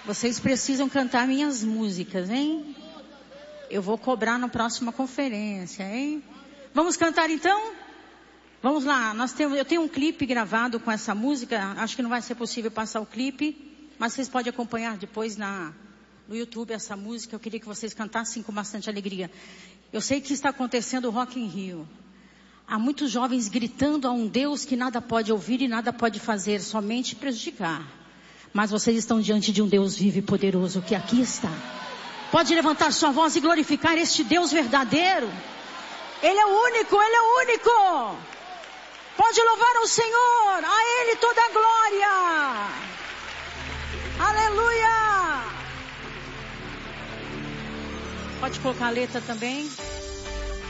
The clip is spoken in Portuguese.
Vocês precisam cantar minhas músicas, hein? Eu vou cobrar na próxima conferência, hein? Vamos cantar então? Vamos lá, eu tenho um clipe gravado com essa música. Acho que não vai ser possível passar o clipe, mas vocês podem acompanhar depois no YouTube essa música. Eu queria que vocês cantassem com bastante alegria. Eu sei que está acontecendo o Rock in Rio. Há muitos jovens gritando a um Deus que nada pode ouvir e nada pode fazer, somente prejudicar. Mas vocês estão diante de um Deus vivo e poderoso que aqui está. Pode levantar sua voz e glorificar este Deus verdadeiro. Ele é único, Ele é único. Pode louvar ao Senhor, a Ele toda a glória. Aleluia. Pode colocar a letra também.